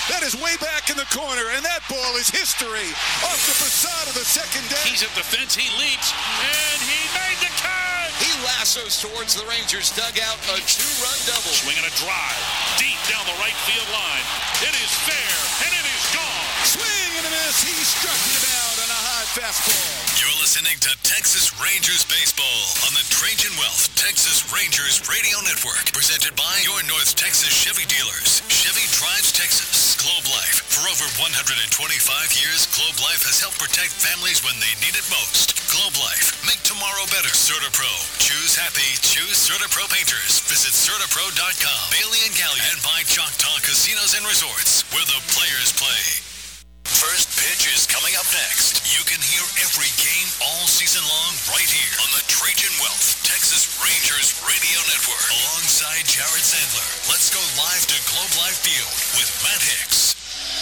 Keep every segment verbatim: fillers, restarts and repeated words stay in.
That is way back in the corner, and that ball is history off the facade of the second deck. He's at the fence, he leaps, and he made the catch! He lassos towards the Rangers dugout, a two-run double. Swinging a drive, deep down the right field line. It is fair, and it is gone. Swing and a miss, he struck him out on a high fastball. You're listening to Texas Rangers Baseball on the Trajan Wealth Texas Rangers Radio Network. Presented by your North Texas Chevy dealers. Chevy drives Texas. Globe Life. For over one hundred twenty-five years, Globe Life has helped protect families when they need it most. Globe Life. Make tomorrow better. CertaPro. Choose happy. Choose CertaPro Painters. Visit CertaPro dot com. Bailey and Gallion. And by Choctaw Casinos and Resorts, where the players play. First pitch is coming up next. You can hear every game all season long right here on the Trajan Wealth Texas Rangers Radio Network. Alongside Jared Sandler. Let's go live to Globe Life Field with Matt Hicks.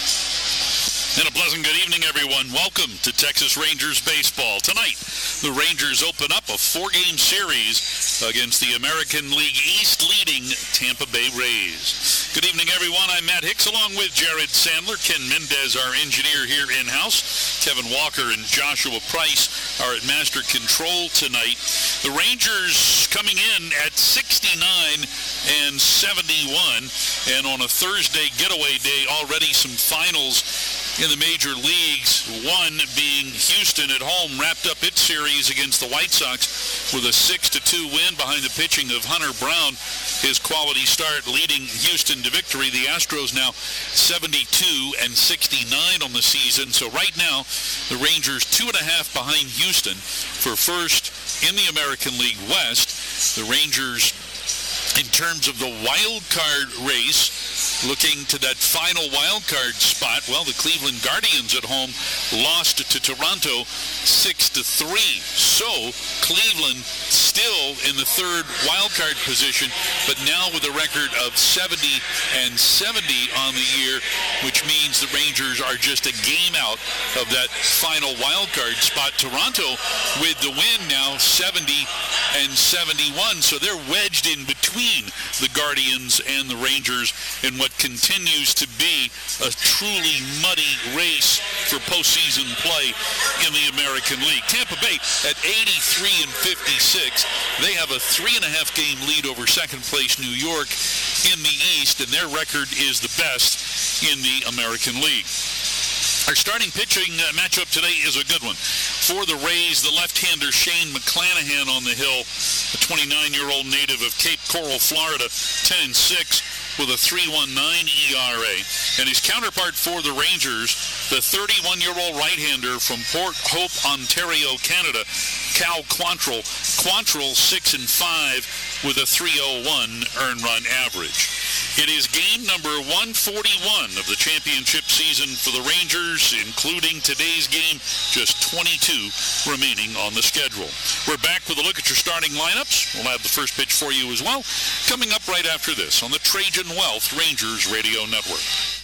And a pleasant good evening, everyone. Welcome to Texas Rangers Baseball. Tonight, the Rangers open up a four-game series against the American League East leading Tampa Bay Rays. Good evening, everyone. I'm Matt Hicks, along with Jared Sandler, Ken Mendez, our engineer here in-house. Kevin Walker and Joshua Price are at Master Control tonight. The Rangers coming in at sixty-nine and seventy-one, and on a Thursday getaway day, already some finals in the major leagues, one being Houston at home, wrapped up its series against the White Sox with a six to two win behind the pitching of Hunter Brown. His quality start leading Houston to victory. The Astros now seventy-two and sixty-nine on the season. So right now, the Rangers two and a half behind Houston for first in the American League West. The Rangers, in terms of the wild card race, looking to that final wild card spot. Well, the Cleveland Guardians at home lost to Toronto six to three. So Cleveland still in the third wild card position, but now with a record of seventy and seventy on the year, which means the Rangers are just a game out of that final wild card spot. Toronto with the win now seventy and seventy-one. So they're wedged in between the Guardians and the Rangers in what continues to be a truly muddy race for postseason play in the American League. Tampa Bay at eighty-three and fifty-six. They have a three and a half game lead over second place New York in the East, and their record is the best in the American League. Our starting pitching uh, matchup today is a good one. For the Rays, the left-hander Shane McClanahan on the hill, a twenty-nine-year-old native of Cape Coral, Florida, ten and six with a three point one nine E R A. And his counterpart for the Rangers, the thirty-one-year-old right-hander from Port Hope, Ontario, Canada, Cal Quantrill. Quantrill six and five with a three point oh one earned run average. It is game number one forty-one of the championship season for the Rangers, including today's game, just twenty-two remaining on the schedule. We're back with a look at your starting lineups. We'll have the first pitch for you as well, coming up right after this on the Trajan Wealth Rangers Radio Network.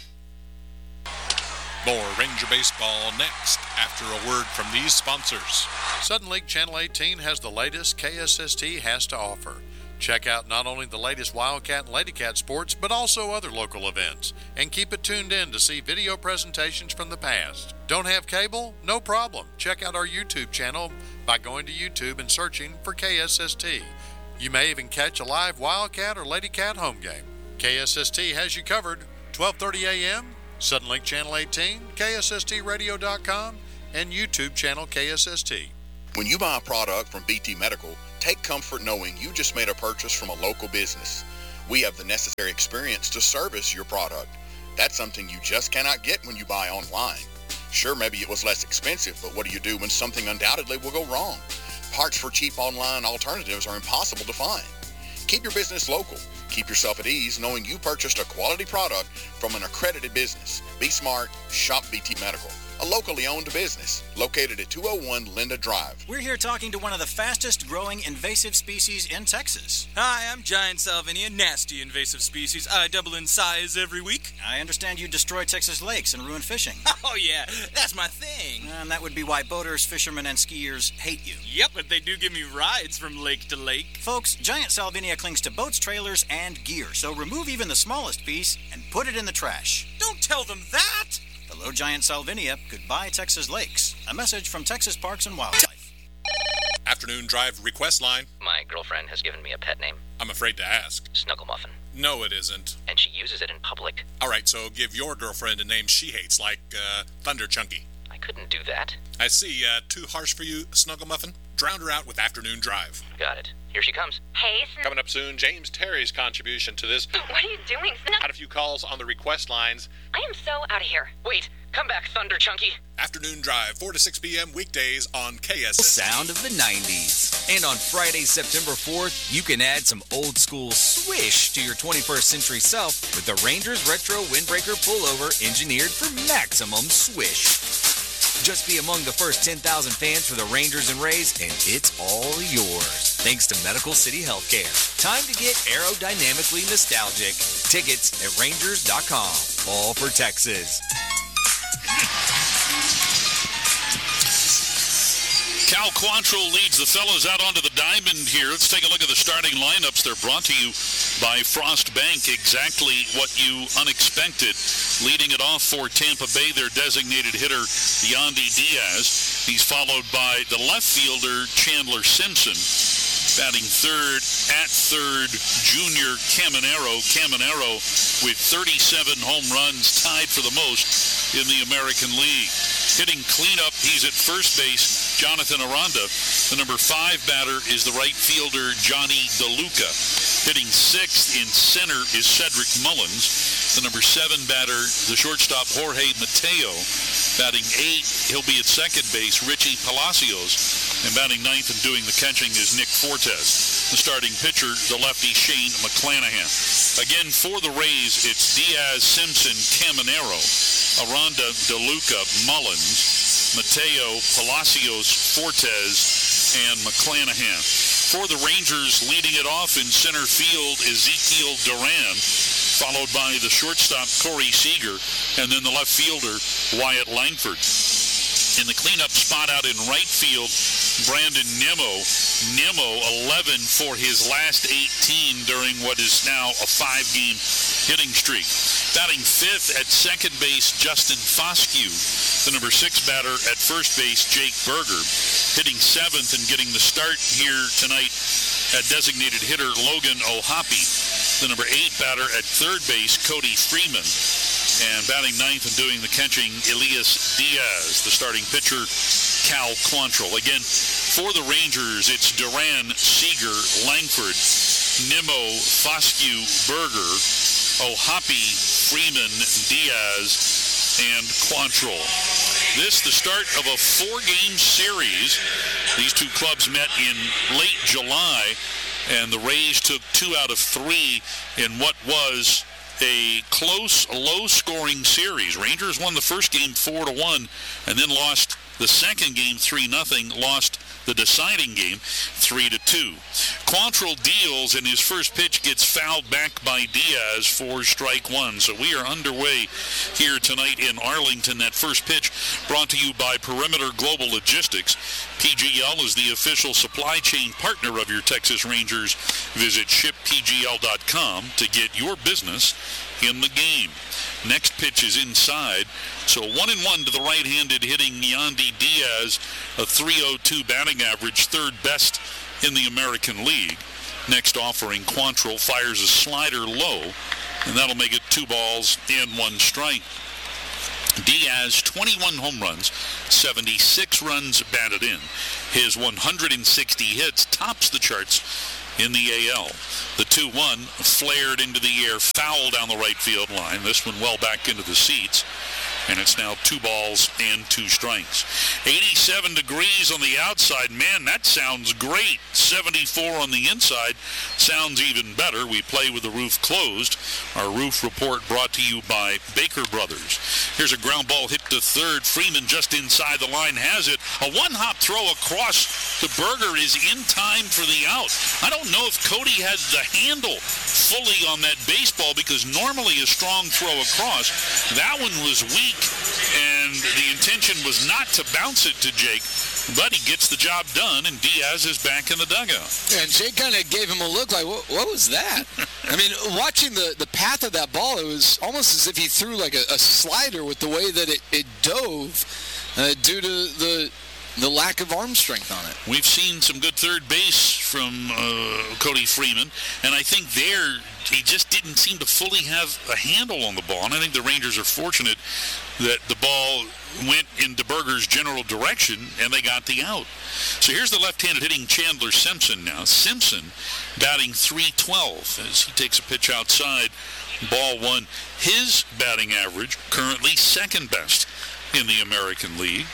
More Ranger Baseball next after a word from these sponsors. Sudden Lake Channel eighteen has the latest K S S T has to offer. Check out not only the latest Wildcat and Ladycat sports, but also other local events. And keep it tuned in to see video presentations from the past. Don't have cable? No problem. Check out our YouTube channel by going to YouTube and searching for K S S T. You may even catch a live Wildcat or Ladycat home game. K S S T has you covered. twelve thirty a.m., Sudden Lake Channel eighteen, K S S T radio dot com, and YouTube channel K S S T. When you buy a product from B T Medical, take comfort knowing you just made a purchase from a local business. We have the necessary experience to service your product. That's something you just cannot get when you buy online. Sure, maybe it was less expensive, but what do you do when something undoubtedly will go wrong? Parts for cheap online alternatives are impossible to find. Keep your business local. Keep yourself at ease knowing you purchased a quality product from an accredited business. Be smart. Shop B T Medical. A locally owned business located at two oh one Linda Drive. We're here talking to one of the fastest growing invasive species in Texas. Hi, I'm Giant Salvinia, nasty invasive species. I double in size every week. I understand you destroy Texas lakes and ruin fishing. Oh yeah, that's my thing. And that would be why boaters, fishermen, and skiers hate you. Yep, but they do give me rides from lake to lake. Folks, Giant Salvinia clings to boats, trailers, and gear, so remove even the smallest piece and put it in the trash. Don't tell them that! The low giant salvinia could buy Texas lakes. A message from Texas Parks and Wildlife. Afternoon Drive request line. My girlfriend has given me a pet name. I'm afraid to ask. Snuggle Muffin. No, it isn't. And she uses it in public. All right, so give your girlfriend a name she hates, like uh, Thunder Chunky. I couldn't do that. I see. Uh, too harsh for you, Snuggle Muffin? Drown her out with Afternoon Drive. Got it. Here she comes. Hey, Sn- Coming up soon, James Terry's contribution to this. What are you doing, Sn- Had a few calls on the request lines. I am so out of here. Wait, come back, Thunder Chunky. Afternoon Drive, four to six p.m. weekdays on K S S. Sound of the nineties. And on Friday, September fourth, you can add some old school swish to your twenty-first century self with the Rangers Retro Windbreaker Pullover engineered for maximum swish. Just be among the first ten thousand fans for the Rangers and Rays, and it's all yours. Thanks to Medical City Healthcare. Time to get aerodynamically nostalgic. Tickets at Rangers dot com. All for Texas. Cal Quantrill leads the fellas out onto the diamond here. Let's take a look at the starting lineups. They're brought to you by Frost Bank. Exactly what you unexpected. Leading it off for Tampa Bay, their designated hitter, Yandy Diaz. He's followed by the left fielder, Chandler Simpson. Batting third, at third, Junior Caminero. Caminero with thirty-seven home runs, tied for the most in the American League. Hitting cleanup, he's at first base, Jonathan Aranda. The number five batter is the right fielder, Johnny DeLuca. Hitting sixth in center is Cedric Mullins. The number seven batter, the shortstop, Jorge Mateo. Batting eight, he'll be at second base, Richie Palacios. And batting ninth and doing the catching is Nick Fortes. The starting pitcher, the lefty, Shane McClanahan. Again, for the Rays, it's Diaz, Simpson, Caminero, Aranda, DeLuca, Mullins, Mateo, Palacios, Fortes, and McClanahan. For the Rangers, leading it off in center field, Ezekiel Duran, followed by the shortstop, Corey Seager, and then the left fielder, Wyatt Langford. In the cleanup spot out in right field, Brandon Nimmo. Nimmo, eleven for his last eighteen during what is now a five-game hitting streak. Batting fifth at second base, Justin Foscue. The number six batter at first base, Jake Berger. Hitting seventh and getting the start here tonight at designated hitter, Logan O'Hoppe. The number eight batter at third base, Cody Freeman. And batting ninth and doing the catching, Elias Diaz. The starting pitcher, Cal Quantrill. Again, for the Rangers, it's Duran, Seager, Langford, Nimmo, Foscue, Berger, O'Hoppe, Freeman, Diaz, and Quantrill. This, the start of a four-game series. These two clubs met in late July, and the Rays took two out of three in what was a close, low-scoring series. Rangers won the first game four to one, and then lost the second game three nothing, lost the deciding game three to two. Quantrill deals, and his first pitch gets fouled back by Diaz for strike one. So we are underway here tonight in Arlington. That first pitch brought to you by Perimeter Global Logistics. P G L is the official supply chain partner of your Texas Rangers. Visit ship p g l dot com to get your business in the game. Next pitch is inside. So one and one to the right-handed hitting Yandy Diaz, a three oh two batting average, third best in the American League. Next offering, Quantrill fires a slider low, and that'll make it two balls and one strike. Diaz, twenty-one home runs, seventy-six runs batted in. His one hundred sixty hits tops the charts in the A L. The two one flared into the air, foul down the right field line. This one well back into the seats. And it's now two balls and two strikes. eighty-seven degrees on the outside. Man, that sounds great. seventy-four on the inside. Sounds even better. We play with the roof closed. Our roof report brought to you by Baker Brothers. Here's a ground ball hit to third. Freeman just inside the line has it. A one-hop throw across to Berger is in time for the out. I don't know if Cody had the handle fully on that baseball, because normally a strong throw across. That one was weak, and the intention was not to bounce it to Jake, but he gets the job done, and Diaz is back in the dugout. Yeah, and Jake kind of gave him a look like, what, what was that? I mean, watching the, the path of that ball, it was almost as if he threw like a, a slider with the way that it, it dove uh, due to the the lack of arm strength on it. We've seen some good third base from uh, Cody Freeman, and I think there he just didn't seem to fully have a handle on the ball, and I think the Rangers are fortunate that the ball went in DeBerger's general direction, and they got the out. So here's the left-handed hitting Chandler Simpson now. Simpson batting three twelve as he takes a pitch outside, ball one. His batting average currently second best in the American League.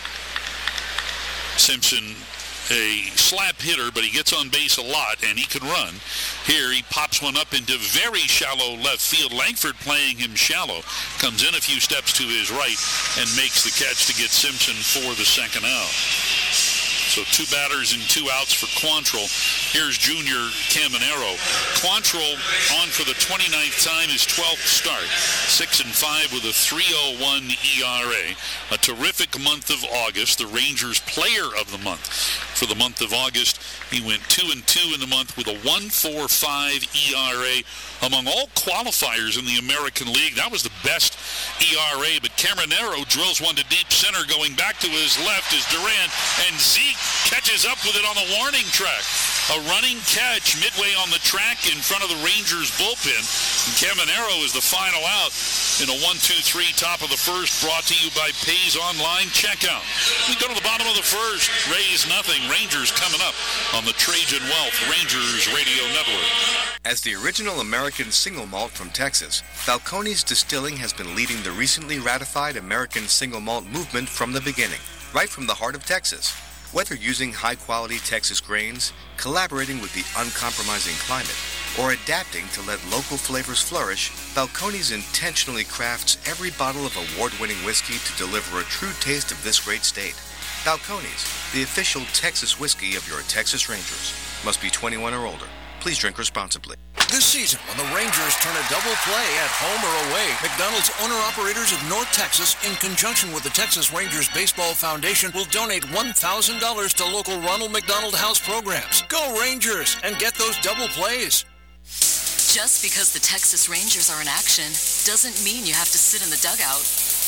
Simpson, a slap hitter, but he gets on base a lot, and he can run. Here, he pops one up into very shallow left field. Langford playing him shallow. Comes in a few steps to his right and makes the catch to get Simpson for the second out. So two batters and two outs for Quantrill. Here's Junior Caminero. Quantrill on for the twenty-ninth time, his twelfth start. Six and five with a three oh one E R A. A terrific month of August. The Rangers player of the month. For the month of August, he went two and two in the month with a one point four five E R A. Among all qualifiers in the American League, that was the best E R A. But Caminero drills one to deep center, going back to his left is Durant, and Zeke catches up with it on the warning track. A running catch midway on the track in front of the Rangers bullpen. And Caminero is the final out in a one two three top of the first, brought to you by Pays Online Checkout. We go to the bottom of the first. Rays nothing. Rangers coming up on the Trajan Wealth Rangers Radio Network. As the original American single malt from Texas, Balcones Distilling has been leading the recently ratified American single malt movement from the beginning, right from the heart of Texas. Whether using high-quality Texas grains, collaborating with the uncompromising climate, or adapting to let local flavors flourish, Balcones intentionally crafts every bottle of award-winning whiskey to deliver a true taste of this great state. Balcones, the official Texas whiskey of your Texas Rangers. Must be twenty-one or older. Please drink responsibly. This season, when the Rangers turn a double play at home or away, McDonald's owner-operators of North Texas, in conjunction with the Texas Rangers Baseball Foundation, will donate one thousand dollars to local Ronald McDonald House programs. Go Rangers and get those double plays. Just because the Texas Rangers are in action doesn't mean you have to sit in the dugout.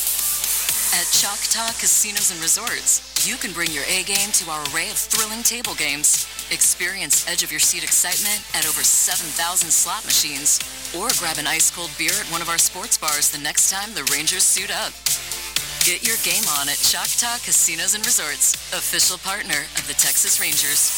At Choctaw Casinos and Resorts, you can bring your A game to our array of thrilling table games. Experience edge-of-your-seat excitement at over seven thousand slot machines. Or grab an ice-cold beer at one of our sports bars the next time the Rangers suit up. Get your game on at Choctaw Casinos and Resorts, official partner of the Texas Rangers.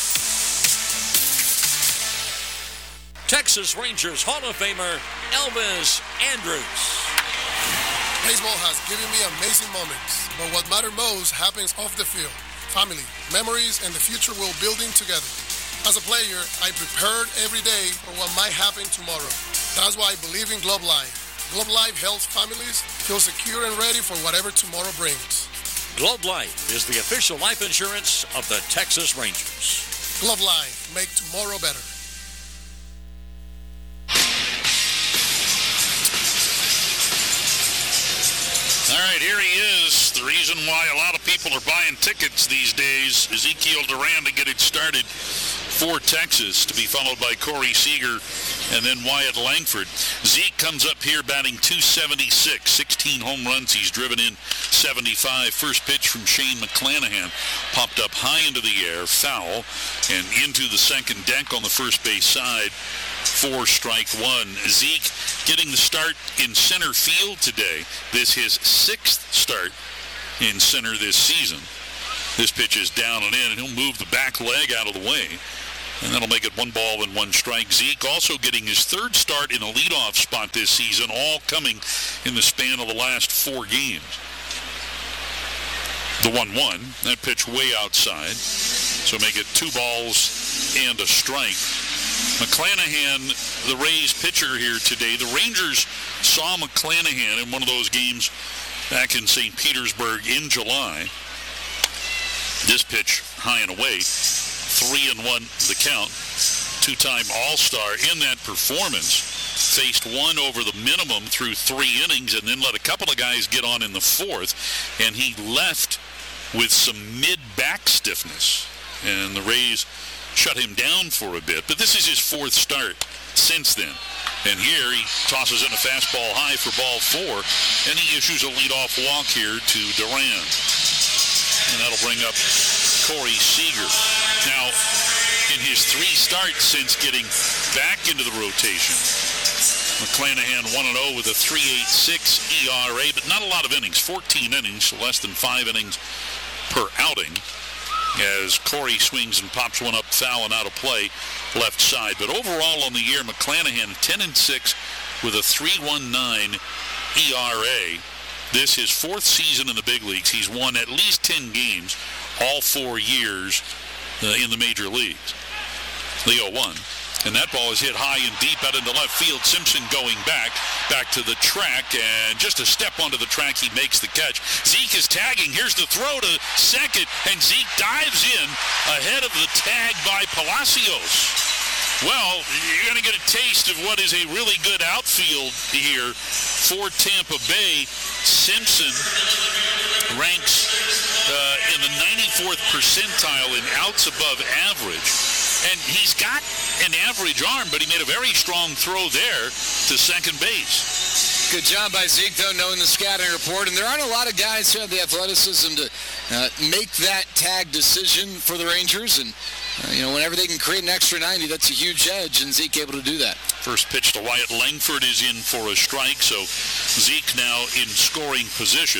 Texas Rangers Hall of Famer Elvis Andrus. Baseball has given me amazing moments, but what matters most happens off the field. Family, memories, and the future we're building together. As a player, I prepared every day for what might happen tomorrow. That's why I believe in Globe Life. Globe Life helps families feel secure and ready for whatever tomorrow brings. Globe Life is the official life insurance of the Texas Rangers. Globe Life, make tomorrow better. All right, here he is. The reason why a lot of people are buying tickets these days, Ezekiel Duran to get it started for Texas, to be followed by Corey Seager and then Wyatt Langford. Zeke comes up here batting two seventy-six, sixteen home runs. He's driven in seventy-five. First pitch from Shane McClanahan popped up high into the air, foul, and into the second deck on the first base side for strike one. Zeke getting the start in center field today. This his sixth start in center this season. This pitch is down and in, and he'll move the back leg out of the way. And that'll make it one ball and one strike. Zeke also getting his third start in a leadoff spot this season, all coming in the span of the last four games. The one one, that pitch way outside. So make it two balls and a strike. McClanahan, the Rays pitcher here today. The Rangers saw McClanahan in one of those games back in Saint Petersburg in July. This pitch high and away. Three and one the count. Two-time All-Star in that performance. Faced one over the minimum through three innings and then let a couple of guys get on in the fourth. And he left with some mid-back stiffness, and the Rays shut him down for a bit. But this is his fourth start since then. And here he tosses in a fastball high for ball four, and he issues a leadoff walk here to Duran. And that'll bring up Corey Seager. Now, in his three starts since getting back into the rotation, McClanahan one and oh with a three point eight six E R A, but not a lot of innings, fourteen innings, so less than five innings per outing, as Corey swings and pops one up foul and out of play left side. But overall on the year, McClanahan ten and six with a three point one nine E R A. This his fourth season in the big leagues. He's won at least ten games all four years uh, in the major leagues. The oh one. And that ball is hit high and deep out into left field. Simpson going back, back to the track, and just a step onto the track, he makes the catch. Zeke is tagging. Here's the throw to second, and Zeke dives in ahead of the tag by Palacios. Well, you're going to get a taste of what is a really good outfield here for Tampa Bay. Simpson ranks uh, in the ninety-fourth percentile in outs above average. And he's got an average arm, but he made a very strong throw there to second base. Good job by Zeke, though, knowing the scouting report. And there aren't a lot of guys who have the athleticism to uh, make that tag decision for the Rangers. And, uh, you know, whenever they can create an extra ninety, that's a huge edge, and Zeke able to do that. First pitch to Wyatt Langford is in for a strike, so Zeke now in scoring position.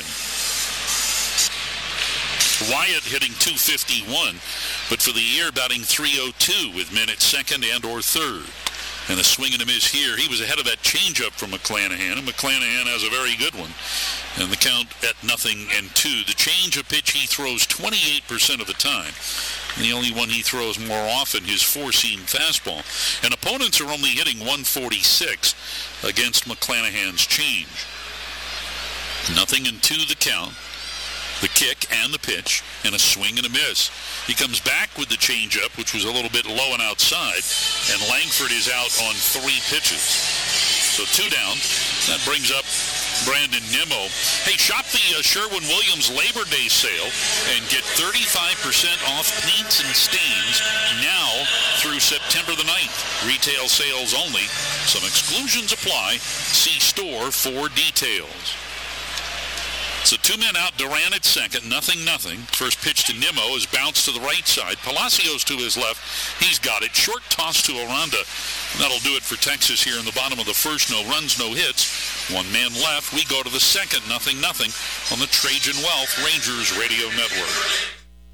Wyatt hitting two fifty-one, but for the year batting three oh two with men at second and or third. And a swing and a miss here. He was ahead of that changeup from McClanahan, and McClanahan has a very good one. And the count at nothing and two. The changeup pitch he throws twenty-eight percent of the time. And the only one he throws more often, his four-seam fastball. And opponents are only hitting one forty-six against McClanahan's change. Nothing and two the count. The kick and the pitch, and a swing and a miss. He comes back with the changeup, which was a little bit low and outside, and Langford is out on three pitches. So two down. That brings up Brandon Nimmo. Hey, shop the uh, Sherwin-Williams Labor Day sale and get thirty-five percent off paints and stains now through September the ninth. Retail sales only. Some exclusions apply. See store for details. So two men out, Duran at second, nothing, nothing. First pitch to Nimmo is bounced to the right side. Palacios to his left. He's got it. Short toss to Aranda. That'll do it for Texas here in the bottom of the first. No runs, no hits. One man left. We go to the second, nothing, nothing on the Trajan Wealth Rangers Radio Network.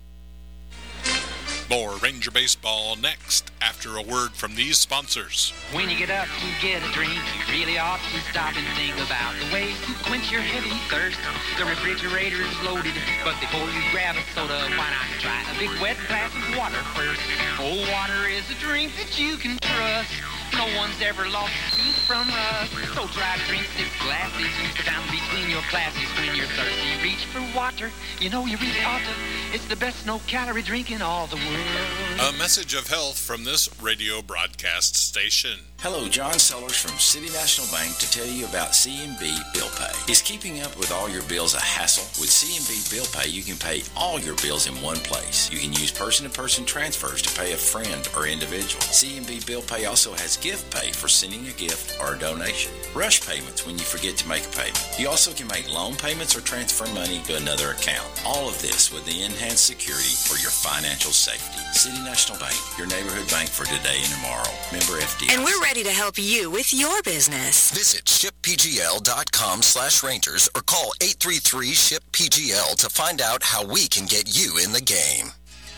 More Ranger Baseball next after a word from these sponsors. When you get up to get a drink, you really ought to stop and think about the way to quench your heavy thirst. The refrigerator is loaded, but before you grab a soda, why not try a big wet glass of water first? Oh, water is a drink that you can trust. No one's ever lost a tooth from us. So try to drink six glasses down between your classes. When you're thirsty, reach for water. You know you really ought to. It's the best no-calorie drink in all the world. A message of health from this radio broadcast station. Hello, John Sellers from City National Bank to tell you about C and B Bill Pay. Is keeping up with all your bills a hassle? With C and B Bill Pay, you can pay all your bills in one place. You can use person-to-person transfers to pay a friend or individual. C and B Bill Pay also has gift pay for sending a gift or a donation. Rush payments when you forget to make a payment. You also can make loan payments or transfer money to another account. All of this with the enhanced security for your financial safety. City National Bank, your neighborhood bank for today and tomorrow. Member F D I C. And we're ready to help you with your business. Visit ship p g l dot com slash rangers or call eight three three ship P G L to find out how we can get you in the game.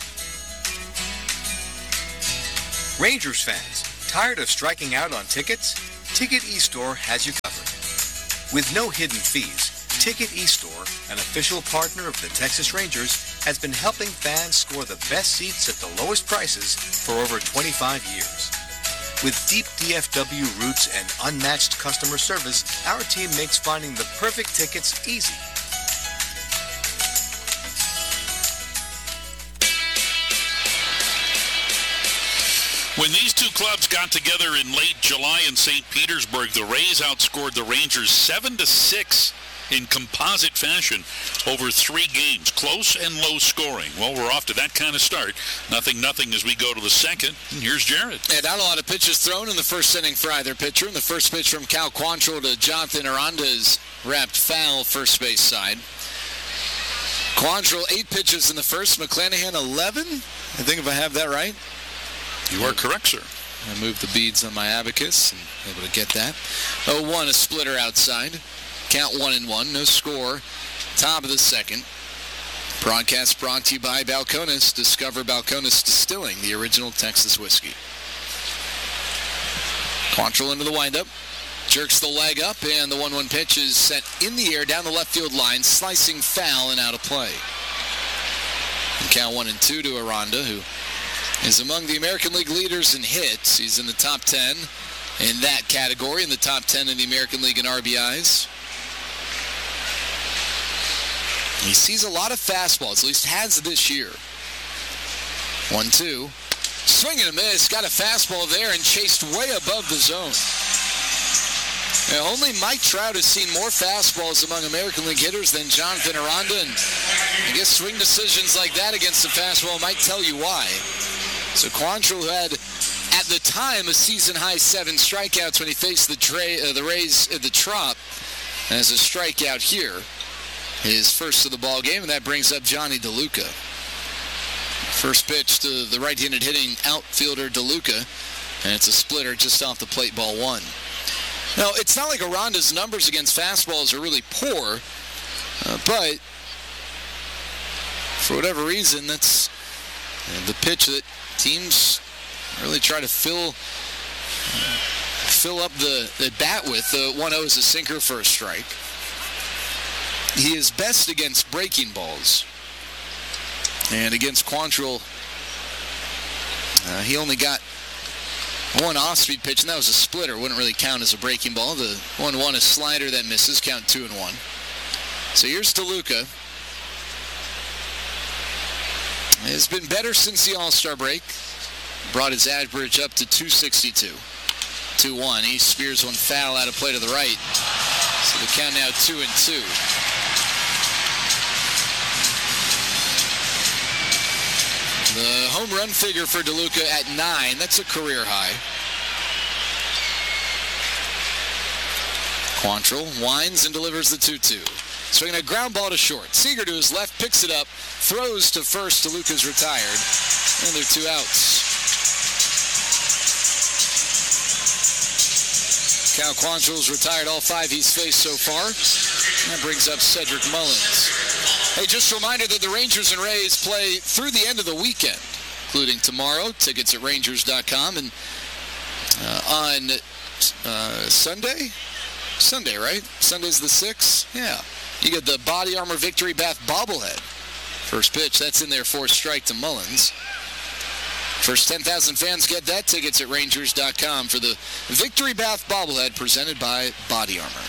Rangers fans, tired of striking out on tickets? Ticket eStore has you covered. With no hidden fees, Ticket eStore, an official partner of the Texas Rangers, has been helping fans score the best seats at the lowest prices for over twenty-five years. With deep D F W roots and unmatched customer service, our team makes finding the perfect tickets easy. When these two clubs got together in late July in Saint Petersburg, the Rays outscored the Rangers seven to six in composite fashion over three games. Close and low scoring. Well, we're off to that kind of start. Nothing, nothing as we go to the second. And here's Jared. Yeah, not a lot of pitches thrown in the first inning for either pitcher. And the first pitch from Cal Quantrill to Jonathan Aranda is wrapped foul first base side. Quantrill, eight pitches in the first. McClanahan, eleven. I think if I have that right. You are correct, sir. I moved the beads on my abacus and able to get that. oh one, a splitter outside. Count one and one, no score. Top of the second. Broadcast brought to you by Balcones. Discover Balcones Distilling, the original Texas whiskey. Quantrill into the windup. Jerks the leg up, and the one one pitch is sent in the air down the left field line, slicing foul and out of play. And count one and two to Aranda, who is among the American League leaders in hits. He's in the top ten in that category, in the top ten in the American League in R B Is. He sees a lot of fastballs, at least has this year. one two. Swing and a miss. Got a fastball there and chased way above the zone. Now, only Mike Trout has seen more fastballs among American League hitters than Jonathan Aranda, and I guess swing decisions like that against the fastball might tell you why. So Quantrill, who had at the time a season-high seven strikeouts when he faced the, tra- uh, the Rays at the Trop, has a strikeout here, his first of the ball game, and that brings up Johnny DeLuca. First pitch to the right-handed hitting outfielder DeLuca, and it's a splitter just off the plate, ball one. Now, it's not like Aranda's numbers against fastballs are really poor, uh, but for whatever reason, that's uh, the pitch that teams really try to fill uh, fill up the, the bat with. The one oh is a sinker for a strike. He is best against breaking balls. And against Quantrill, uh, he only got one off-speed pitch, and that was a splitter. Wouldn't really count as a breaking ball. The one one, a slider that misses, count two and one. So here's DeLuca. Has been better since the All-Star break. Brought his average up to two sixty-two. two one. He spears one foul out of play to the right. So the count now two and two. The home run figure for DeLuca at nine. That's a career high. Quantrill winds and delivers the two two. Swinging a ground ball to short. Seager to his left, picks it up, throws to first. DeLuca's retired. And they're two outs. Cal Quantrill's retired all five he's faced so far. That brings up Cedric Mullins. Hey, just a reminder that the Rangers and Rays play through the end of the weekend, including tomorrow. Tickets at Rangers dot com. And uh, on uh, Sunday? Sunday, right? Sunday's the sixth? Yeah. You get the Body Armor Victory Bath bobblehead. First pitch, that's in there for a strike to Mullins. First ten thousand fans get that. Tickets at Rangers dot com for the Victory Bath bobblehead presented by Body Armor.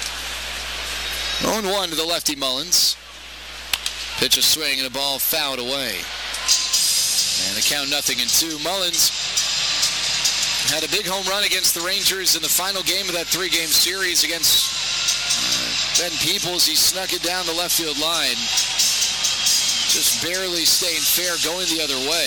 oh one to the lefty Mullins. Pitch a swing and a ball fouled away. And the count nothing and two. Mullins had a big home run against the Rangers in the final game of that three-game series against uh, Ben Peoples. He snuck it down the left field line. Just barely staying fair, going the other way.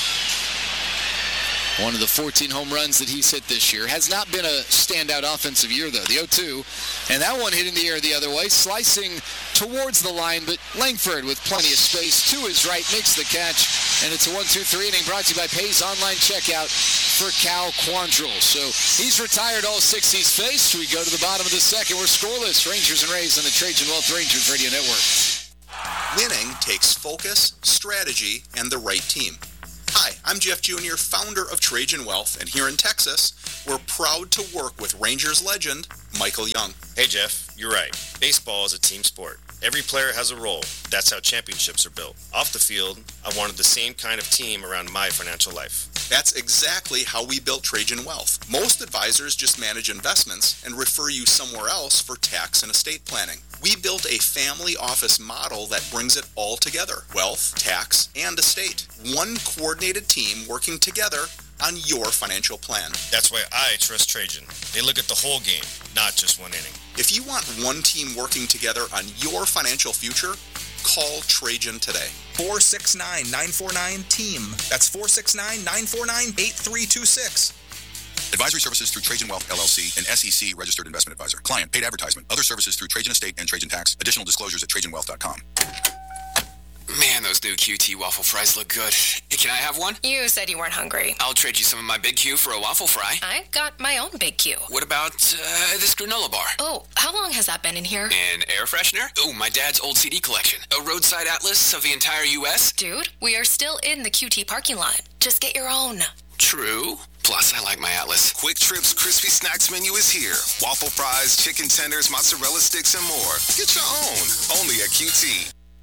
One of the fourteen home runs that he's hit this year. Has not been a standout offensive year, though. The oh two. And that one hit in the air the other way, slicing towards the line, but Langford with plenty of space to his right makes the catch. And it's a one two three inning brought to you by Pay's Online Checkout for Cal Quantrill. So he's retired all six he's faced. We go to the bottom of the second. We're scoreless. Rangers and Rays on the Trajan Wealth Rangers Radio Network. Winning takes focus, strategy, and the right team. Hi, I'm Jeff Junior, founder of Trajan Wealth, and here in Texas, we're proud to work with Rangers legend, Michael Young. Hey Jeff, you're right. Baseball is a team sport. Every player has a role. That's how championships are built. Off the field, I wanted the same kind of team around my financial life. That's exactly how we built Trajan Wealth. Most advisors just manage investments and refer you somewhere else for tax and estate planning. We built a family office model that brings it all together. Wealth, tax, and estate. One coordinated team working together on your financial plan. That's why I trust Trajan. They look at the whole game, not just one inning. If you want one team working together on your financial future, call Trajan today. four six nine, nine four nine, TEAM. That's four six nine, nine four nine, eight three two six. Advisory services through Trajan Wealth, L L C, an S E C registered investment advisor. Client, paid advertisement. Other services through Trajan Estate and Trajan Tax. Additional disclosures at trajan wealth dot com. Man, those new Q T waffle fries look good. Hey, can I have one? You said you weren't hungry. I'll trade you some of my Big Q for a waffle fry. I got my own Big Q. What about uh, this granola bar? Oh, how long has that been in here? An air freshener? Oh, my dad's old C D collection. A roadside atlas of the entire U S? Dude, we are still in the Q T parking lot. Just get your own. True. Plus, I like my Atlas. Quick Trip's Crispy Snacks menu is here. Waffle fries, chicken tenders, mozzarella sticks, and more. Get your own. Only at Q T.